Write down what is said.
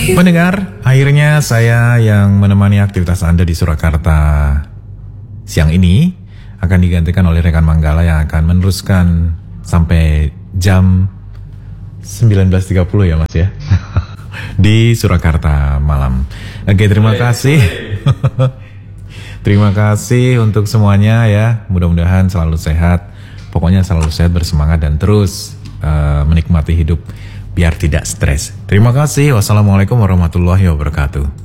Pendengar, akhirnya saya yang menemani aktivitas Anda di Surakarta siang ini akan digantikan oleh rekan Manggala yang akan meneruskan sampai jam 19.30 ya Mas ya. Di Surakarta malam. Oke, terima kasih. Terima kasih untuk semuanya ya. Mudah-mudahan selalu sehat. Pokoknya selalu sehat, bersemangat dan terus menikmati hidup biar tidak stres. Terima kasih. Wassalamualaikum warahmatullahi wabarakatuh.